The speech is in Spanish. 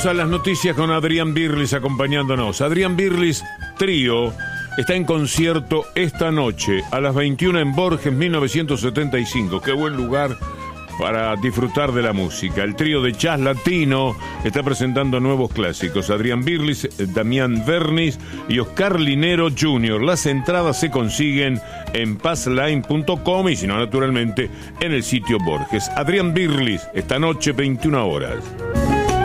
Vamos a las noticias con Adrián Birlis acompañándonos. Adrián Birlis Trío está en concierto esta noche a las 21 en Borges 1975. Qué buen lugar para disfrutar de la música. El trío de jazz latino está presentando nuevos clásicos. Adrián Birlis, Damián Vernis y Oscar Linero Jr. Las entradas se consiguen en passline.com y si no, naturalmente, en el sitio Borges. Adrián Birlis, esta noche 21 horas.